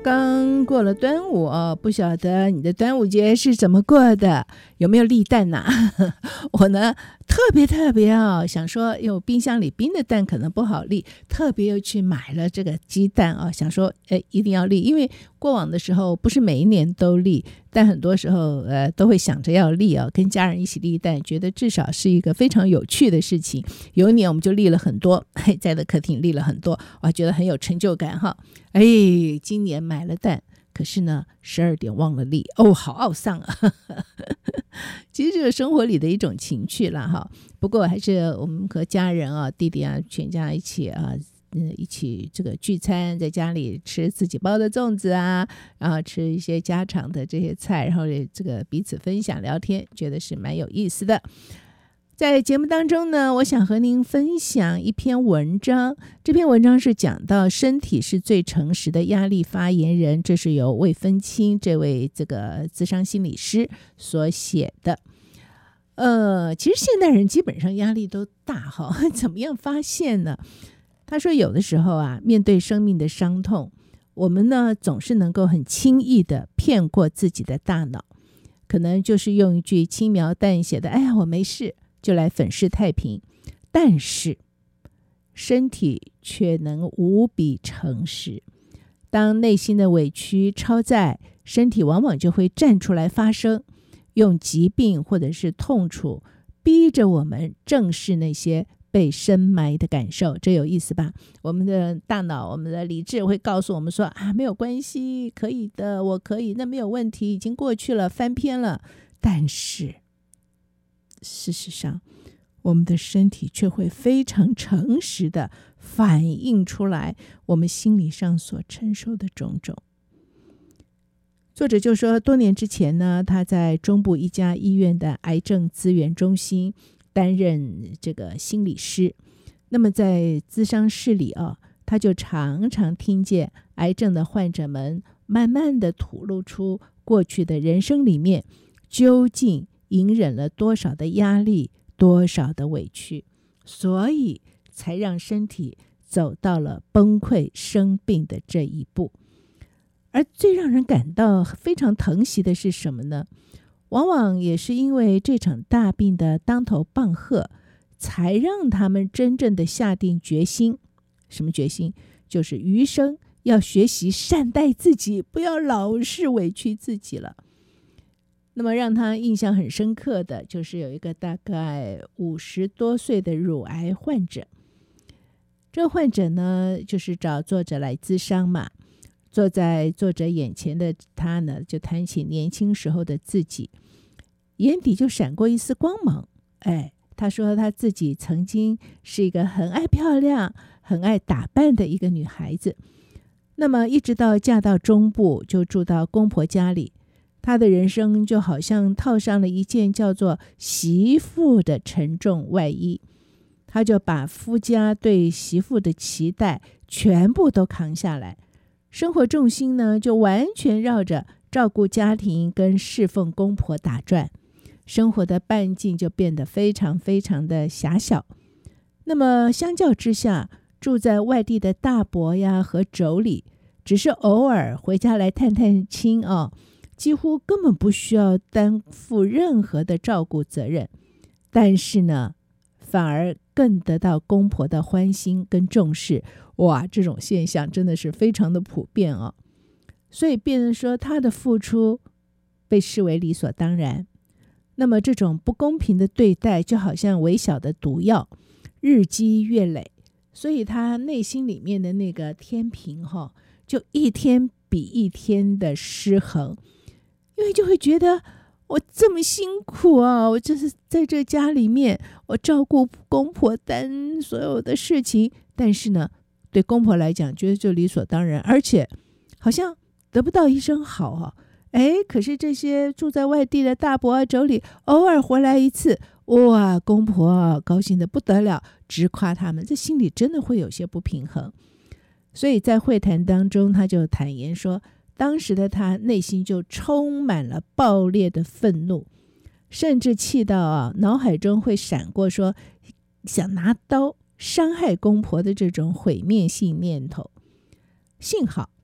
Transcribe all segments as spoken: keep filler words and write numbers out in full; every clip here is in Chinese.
刚过了端午哦，不晓得你的端午节是怎么过的，有没有立蛋呐、啊？我呢特别特别啊，想说，因为冰箱里冰的蛋可能不好立，特别又去买了这个鸡蛋啊，想说，哎，一定要立，因为过往的时候不是每一年都立，但很多时候呃都会想着要立啊，跟家人一起立蛋，觉得至少是一个非常有趣的事情。有一年我们就立了很多，在的客厅立了很多，我觉得很有成就感哈。哎，今年买了蛋，可是呢十二点忘了立，哦，好懊丧啊！其实这个生活里的一种情趣啦哈。不过还是我们和家人啊、弟弟啊，全家一起啊，嗯，一起这个聚餐，在家里吃自己包的粽子啊，然后吃一些家常的这些菜，然后这个彼此分享聊天，觉得是蛮有意思的。在节目当中呢，我想和您分享一篇文章。这篇文章是讲到身体是最诚实的压力发言人，这是由魏芬清这位这个諮商心理师所写的。呃，其实现代人基本上压力都大哈，怎么样发现呢？他说有的时候啊，面对生命的伤痛，我们呢总是能够很轻易的骗过自己的大脑，可能就是用一句轻描淡写的哎呀我没事就来粉饰太平，但是身体却能无比诚实。当内心的委屈超载，身体往往就会站出来发声，用疾病或者是痛楚逼着我们正视那些被深埋的感受。这有意思吧？我们的大脑，我们的理智会告诉我们说啊，没有关系，可以的，我可以，那没有问题，已经过去了，翻篇了。但是事实上，我们的身体却会非常诚实的反映出来我们心理上所承受的种种。作者就说，多年之前呢，他在中部一家医院的癌症资源中心担任这个心理师。那么在咨商室里啊，他就常常听见癌症的患者们慢慢的吐露出过去的人生里面究竟隐忍了多少的压力，多少的委屈，所以才让身体走到了崩溃生病的这一步。而最让人感到非常疼惜的是什么呢？往往也是因为这场大病的当头棒喝，才让他们真正的下定决心。什么决心？就是余生要学习善待自己，不要老是委屈自己了。那么让他印象很深刻的就是有一个大概五十多岁的乳癌患者。这个患者呢，就是找作者来咨商嘛。坐在作者眼前的他呢，就谈起年轻时候的自己，眼底就闪过一丝光芒。哎，他说他自己曾经是一个很爱漂亮、很爱打扮的一个女孩子。那么一直到嫁到中部，就住到公婆家里，她的人生就好像套上了一件叫做媳妇的沉重外衣。她就把夫家对媳妇的期待全部都扛下来，生活重心呢就完全绕着照顾家庭跟侍奉公婆打转，生活的半径就变得非常非常的狭小。那么相较之下，住在外地的大伯呀和妯娌，只是偶尔回家来探探亲啊，几乎根本不需要担负任何的照顾责任，但是呢，反而更得到公婆的欢心跟重视。哇，这种现象真的是非常的普遍啊！所以变成说他的付出被视为理所当然。那么这种不公平的对待就好像微小的毒药，日积月累，所以他内心里面的那个天平哈，就一天比一天的失衡。因为就会觉得我这么辛苦啊，我就是在这家里面，我照顾公婆担所有的事情，但是呢对公婆来讲觉得就理所当然，而且好像得不到一声好啊。哎，可是这些住在外地的大伯啊妯娌偶尔回来一次，哇，公婆啊高兴得不得了，直夸他们，这心里真的会有些不平衡。所以在会谈当中，他就坦言说，当时的他内心就充满了爆裂的愤怒，甚至气到啊，脑海中会闪过说想拿刀伤害公婆的这种毁灭性念头。幸好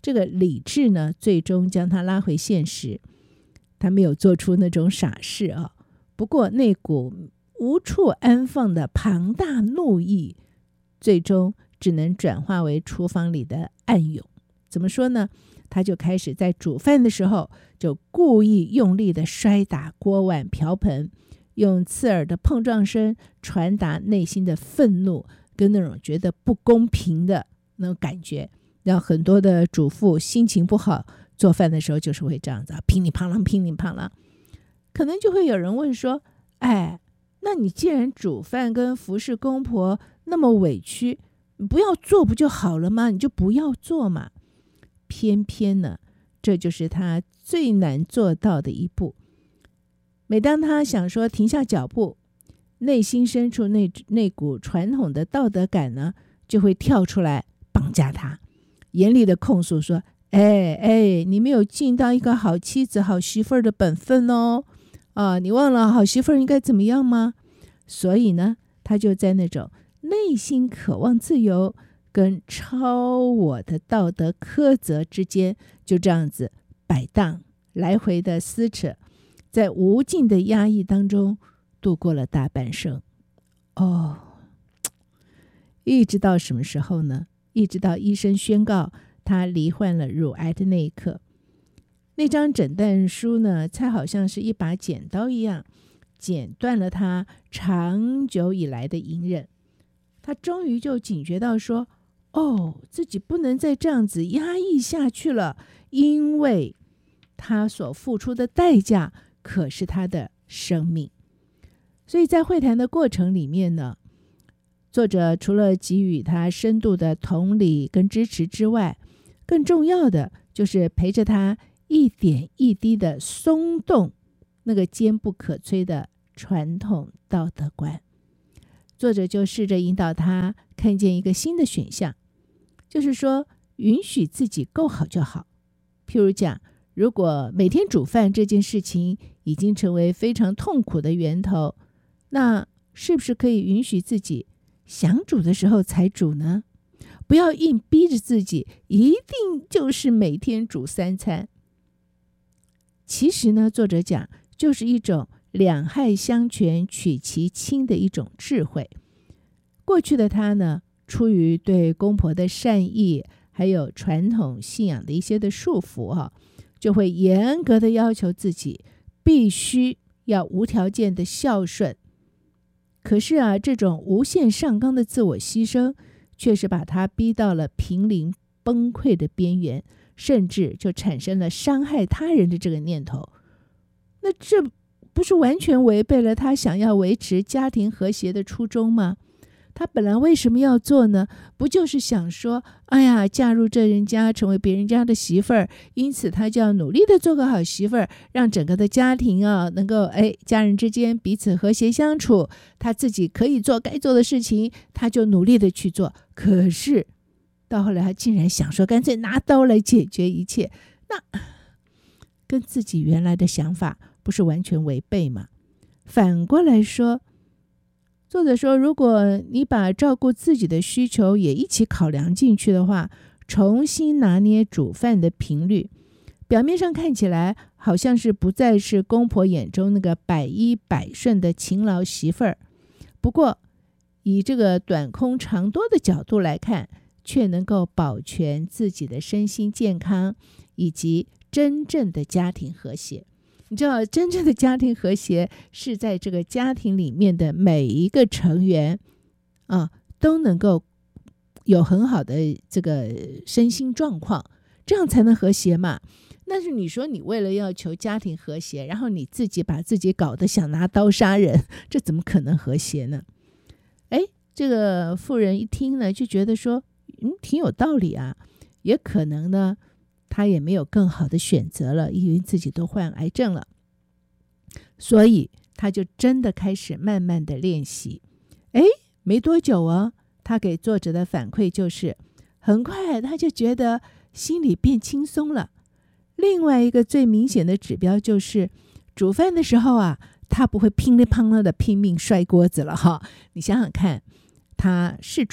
这个理智呢，最终将他拉回现实。他没有做出那种傻事啊，不过那股无处安放的庞大怒意，最终只能转化为厨房里的暗涌。怎么说呢？他就开始在煮饭的时候，就故意用力的摔打锅碗瓢盆，用刺耳的碰撞声传达内心的愤怒跟那种觉得不公平的那种感觉，让很多的主妇心情不好，做饭的时候就是会这样子，噼里啪啦噼里啪啦。可能就会有人问说，哎，那你既然煮饭跟服侍公婆那么委屈，你不要做不就好了吗？你就不要做嘛。偏偏呢，这就是他最难做到的一步。每当他想说停下脚步，内心深处那那股传统的道德感呢，就会跳出来绑架他，严厉的控诉说，哎哎，你没有尽到一个好妻子好媳妇儿的本分哦，啊，你忘了好媳妇儿应该怎么样吗？所以呢，他就在那种内心渴望自由跟超我的道德苛责之间，就这样子摆荡，来回的撕扯，在无尽的压抑当中度过了大半生。哦，一直到什么时候呢？一直到医生宣告他罹患了乳癌的那一刻。那张诊断书呢，才好像是一把剪刀一样，剪断了他长久以来的隐忍。他终于就警觉到说，哦，自己不能再这样子压抑下去了，因为他所付出的代价可是他的生命。所以在会谈的过程里面呢，作者除了给予他深度的同理跟支持之外，更重要的就是陪着他一点一滴的松动那个坚不可摧的传统道德观。作者就试着引导他看见一个新的选项，就是说允许自己够好就好。譬如讲，如果每天煮饭这件事情已经成为非常痛苦的源头，那是不是可以允许自己想煮的时候才煮呢？不要硬逼着自己一定就是每天煮三餐。其实呢，作者讲就是一种两害相权取其轻的一种智慧。过去的他呢，出于对公婆的善意，还有传统信仰的一些的束缚啊，就会严格的要求自己必须要无条件的孝顺。可是啊，这种无限上纲的自我牺牲，却是把他逼到了濒临崩溃的边缘，甚至就产生了伤害他人的这个念头。那这不是完全违背了他想要维持家庭和谐的初衷吗？他本来为什么要做呢？不就是想说，哎呀，嫁入这人家，成为别人家的媳妇儿，因此他就要努力的做个好媳妇儿，让整个的家庭啊，能够哎，家人之间彼此和谐相处。他自己可以做该做的事情，他就努力的去做。可是到后来，他竟然想说，干脆拿刀来解决一切，那跟自己原来的想法不是完全违背吗？反过来说，作者说，如果你把照顾自己的需求也一起考量进去的话，重新拿捏煮饭的频率，表面上看起来好像是不再是公婆眼中那个百依百顺的勤劳媳妇儿，不过以这个短空长多的角度来看，却能够保全自己的身心健康，以及真正的家庭和谐。你知道，真正的家庭和谐是在这个家庭里面的每一个成员啊，都能够有很好的这个身心状况，这样才能和谐嘛。但是你说你为了要求家庭和谐，然后你自己把自己搞得想拿刀杀人，这怎么可能和谐呢？哎，这个妇人一听呢，就觉得说，嗯，挺有道理啊。也可能呢，他也没有更好的选择了，因为自己都患癌症了，所以他就真的开始慢慢的练习。诶，没多久啊，他给作者的反馈就是，很快他就觉得心里变轻松了。另外一个最明显的指标就是，煮饭的时候啊，他不会乒里乓啦的拼命摔锅子了哈。你想想看，他是煮，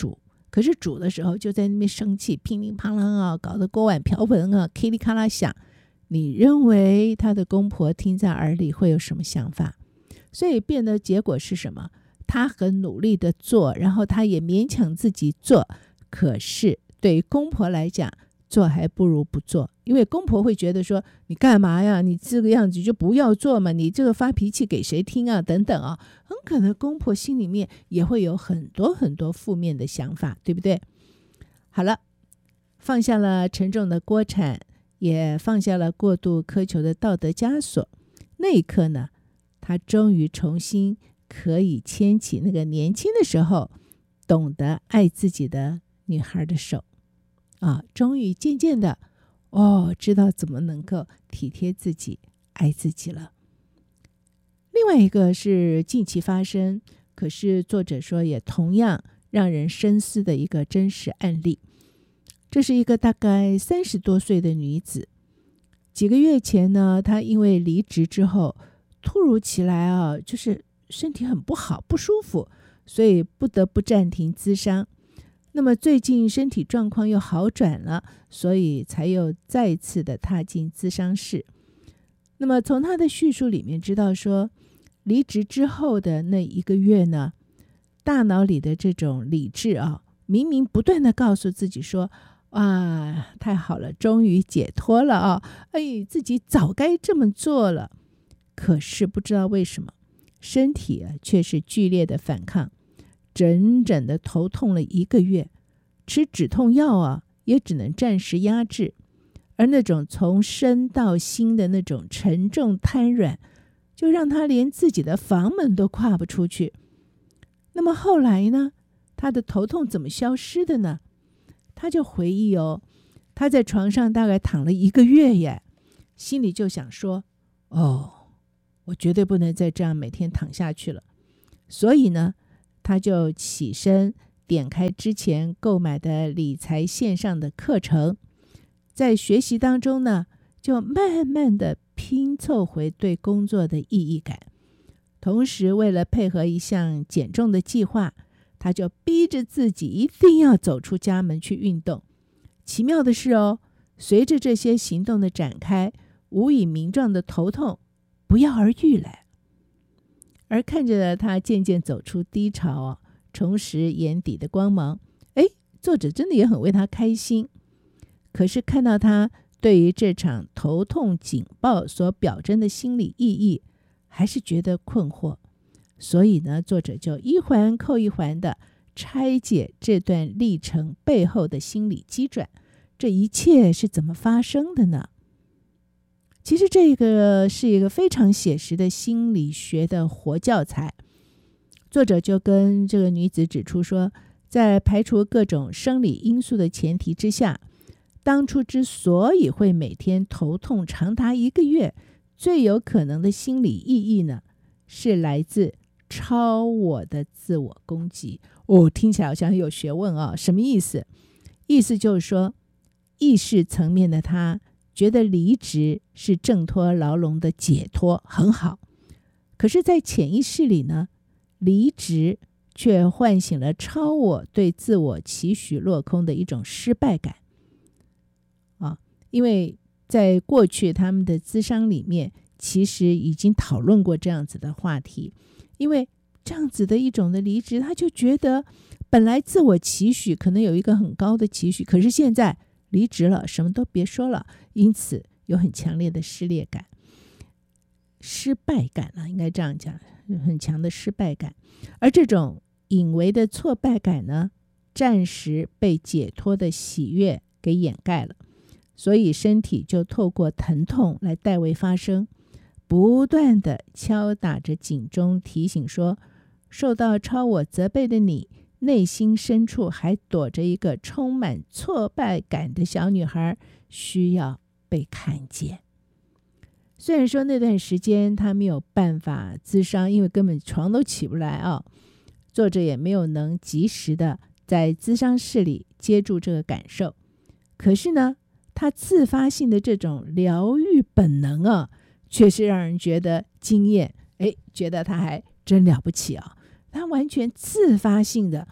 可是煮的时候就在那边生气，乒铃乓啷啊，搞得锅碗瓢盆啊噼里咔啦响。你认为他的公婆听在耳里会有什么想法？所以变得结果是什么？他很努力的做，然后他也勉强自己做，可是对于公婆来讲，做还不如不做。因为公婆会觉得说，你干嘛呀？你这个样子就不要做嘛，你这个发脾气给谁听啊？等等啊，很可能公婆心里面也会有很多很多负面的想法，对不对？好了，放下了沉重的锅铲，也放下了过度苛求的道德枷锁，那一刻呢，他终于重新可以牵起那个年轻的时候懂得爱自己的女孩的手啊，终于渐渐的哦，知道怎么能够体贴自己，爱自己了。另外一个是近期发生，可是作者说也同样让人深思的一个真实案例。这是一个大概三十多岁的女子，几个月前呢，她因为离职之后，突如其来啊，就是身体很不好，不舒服，所以不得不暂停咨商。那么最近身体状况又好转了，所以才又再次的踏进咨商室。那么从她的叙述里面知道说，离职之后的那一个月呢，大脑里的这种理智啊，明明不断的告诉自己说，哇，太好了，终于解脱了啊！哎，自己早该这么做了。可是不知道为什么，身体啊却是剧烈的反抗，整整的头痛了一个月，吃止痛药啊也只能暂时压制，而那种从身到心的那种沉重瘫软，就让他连自己的房门都跨不出去。那么后来呢，他的头痛怎么消失的呢？他就回忆哦，他在床上大概躺了一个月耶，心里就想说，哦，我绝对不能再这样每天躺下去了。所以呢，他就起身点开之前购买的理财线上的课程，在学习当中呢，就慢慢的拼凑回对工作的意义感。同时为了配合一项减重的计划，他就逼着自己一定要走出家门去运动。奇妙的是哦，随着这些行动的展开，无以名状的头痛不药而愈来。而看着他渐渐走出低潮哦，重拾眼底的光芒，哎，作者真的也很为他开心。可是看到他对于这场头痛警报所表征的心理意义，还是觉得困惑。所以呢，作者就一环扣一环的拆解这段历程背后的心理机转，这一切是怎么发生的呢？其实这个是一个非常写实的心理学的活教材。作者就跟这个女子指出说，在排除各种生理因素的前提之下，当初之所以会每天头痛长达一个月，最有可能的心理意义呢，是来自超我的自我攻击。哦，听起来好像很有学问啊，什么意思？意思就是说，意识层面的他觉得离职是挣脱牢笼的解脱，很好。可是在潜意识里呢，离职却唤醒了超我对自我期许落空的一种失败感啊，因为在过去他们的咨商里面其实已经讨论过这样子的话题。因为这样子的一种的离职，他就觉得本来自我期许可能有一个很高的期许，可是现在离职了，什么都别说了，因此有很强烈的失裂感、失败感了，应该这样讲，很强的失败感。而这种隐微的挫败感呢，暂时被解脱的喜悦给掩盖了，所以身体就透过疼痛来代为发声，不断的敲打着警钟，提醒说，受到超我责备的你，内心深处还躲着一个充满挫败感的小女孩，需要被看见。虽然说那段时间她没有办法咨商，因为根本床都起不来啊，作者也没有能及时的在咨商室里接住这个感受。可是呢，她自发性的这种疗愈本能啊，确实让人觉得惊艳，哎，觉得他还真了不起啊！他完全自发性的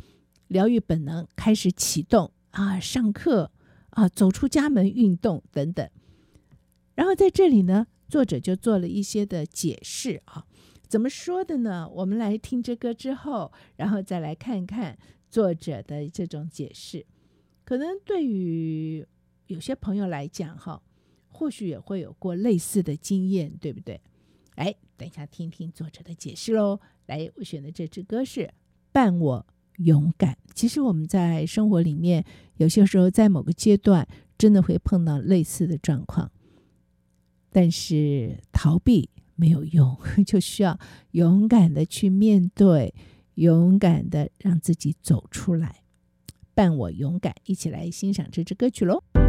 疗愈本能开始启动啊，上课啊，走出家门运动等等。然后在这里呢，作者就做了一些的解释啊，怎么说的呢？我们来听这歌之后，然后再来看看作者的这种解释。可能对于有些朋友来讲哈，或许也会有过类似的经验，对不对？哎，等一下听听作者的解释喽。来，我选的这支歌是《伴我勇敢》。其实我们在生活里面，有些时候在某个阶段真的会碰到类似的状况，但是逃避没有用，就需要勇敢的去面对，勇敢的让自己走出来。伴我勇敢，一起来欣赏这支歌曲喽。